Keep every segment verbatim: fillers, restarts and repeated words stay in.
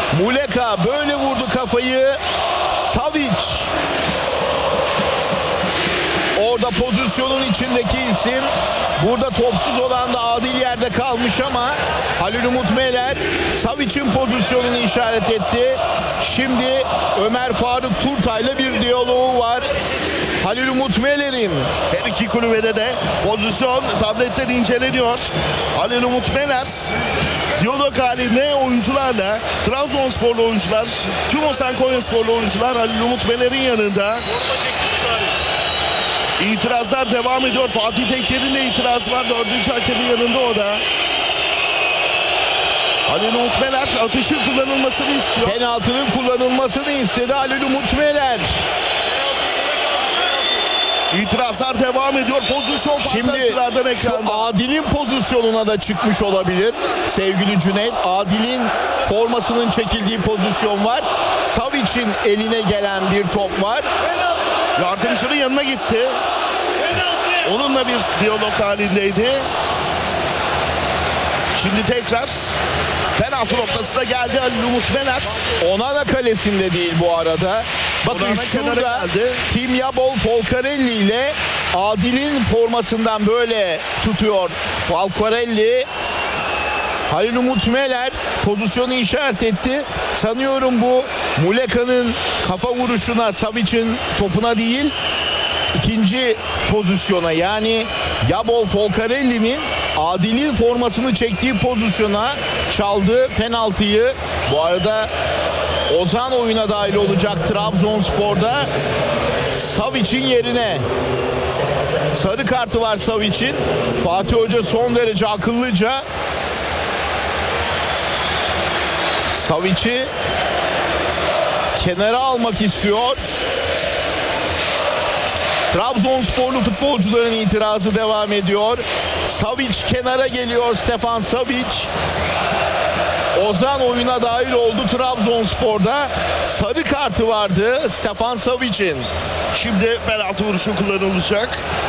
Muleka böyle vurdu kafayı. Savic orada pozisyonun içindeki isim. Burada topsuz olan da adil yerde kalmış ama Halil Umut Meler Savic'in pozisyonunu işaret etti. Şimdi Ömer Faruk Turtay'la bir diyaloğu var. Halil Umut Meler'in. Her iki kulübede de pozisyon tabletten inceleniyor. Halil Umut Meler diyalog halinde oyuncularla, Trabzonsporlu oyuncular, Tümosan Konyasporlu oyuncular Halil Umut Meler'in yanında. İtirazlar devam ediyor. Fatih Teker'in de itirazı var. Dördüncü hakemin yanında o da. Halil Umut Meler atışın kullanılmasını istiyor. Penaltının kullanılmasını istedi Halil Umut Meler. İtirazlar devam ediyor. Pozisyon Şimdi şu Adil'in pozisyonuna da çıkmış olabilir sevgili Cüneyt. Adil'in formasının çekildiği pozisyon var. Savic'in eline gelen bir top var. Yardımcının yanına gitti. Onunla bir diyalog halindeydi. Şimdi tekrar penaltı noktasına geldi Halil Umut Meler. Onana kalesinde değil bu arada. Bakın Onana şurada Tim Yabol Folcarelli ile Adil'in formasından böyle tutuyor Folcarelli. Halil Umut Meler pozisyonu işaret etti. Sanıyorum bu Muleka'nın kafa vuruşuna, Savic'in topuna değil, ikinci pozisyona yani Yabol Folcarelli'nin Adil'in formasını çektiği pozisyona çaldığı penaltıyı. Bu arada Ozan oyuna dahil olacak Trabzonspor'da. Savic'in yerine sarı kartı var Savic'in. Fatih Hoca son derece akıllıca Savic'i kenara almak istiyor. Trabzonsporlu futbolcuların itirazı devam ediyor. Savic kenara geliyor, Stefan Savic. Ozan oyuna dahil oldu Trabzonspor'da. Sarı kartı vardı Stefan Savic'in. Şimdi penaltı vuruşu kullanılacak.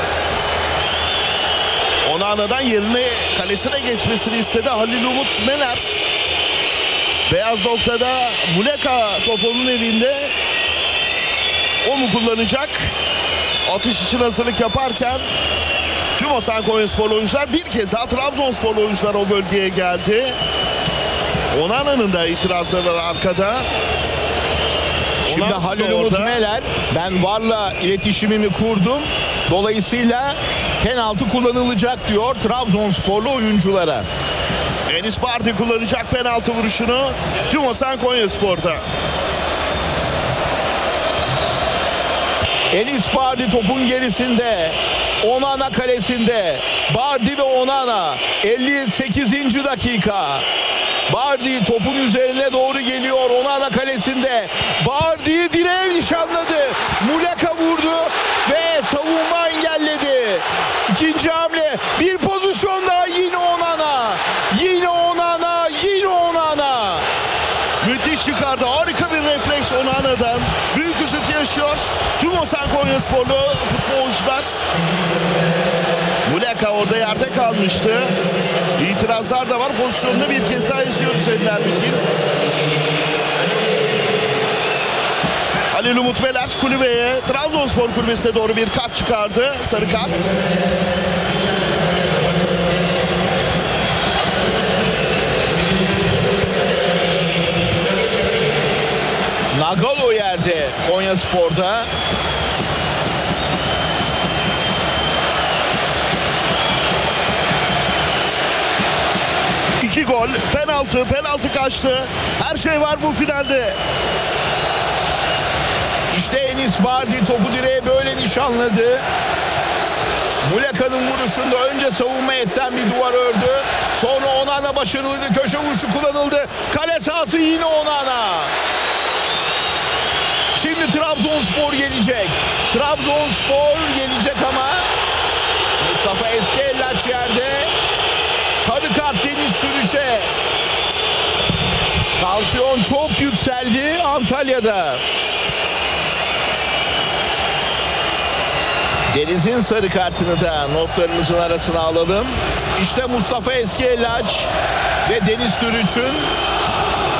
Onana'dan yerine kalesine geçmesini istedi Halil Umut Meler. Beyaz noktada Muleka topunun elinde. O mu kullanacak? Atış için hazırlık yaparken Tümosan Konyasporlu oyuncular bir kez daha Trabzonsporlu oyuncular o bölgeye geldi. Onana'nın da itirazları var arkada. Şimdi Onana Halil Umut orada. Meler, ben VAR'la iletişimimi kurdum. Dolayısıyla penaltı kullanılacak diyor Trabzonsporlu oyunculara. Enis Bardi kullanacak penaltı vuruşunu Tümosan Konyaspor'da. Enis Bardi topun gerisinde. Onana kalesinde. Bardi ve Onana. elli sekizinci dakika. Bardi topun üzerine doğru geliyor. Onana kalesinde. Bardi direğe nişanladı. Muleka vurdu ve savunma engelledi. İkinci hamle. Bir pozisyon daha, yine Onana. Yine Onana. Yine Onana. Müthiş çıkardı. Harika bir refleks Onana'dan. Büyük üzüntü yaşıyor Tümosan Konyasporlu futbolcular. Muleka orada yerde kalmıştı. İtirazlar da var. Pozisyonunu bir kez daha izliyoruz Ender Bilgin. Halil Umut Meler kulübeye, Trabzonspor kulübesine doğru bir kart çıkardı. Sarı kart. Nagalo yerde Konyaspor'da. İki gol, penaltı, penaltı kaçtı. Her şey var bu finalde. İşte Enis Bardi topu direğe böyle nişanladı. Muleka'nın vuruşunda önce savunma etten bir duvar ördü. Sonra Onana başarılı köşe vuruşu kullanıldı. Kale sahası yine Onana. Şimdi Trabzonspor gelecek. Trabzonspor gelecek ama Mustafa Eskellaç yerde. Sarı kart Deniz Türüç'e. Tansiyon çok yükseldi Antalya'da. Deniz'in sarı kartını da notlarımızın arasına alalım. İşte Mustafa Eskellaç ve Deniz Türüç'ün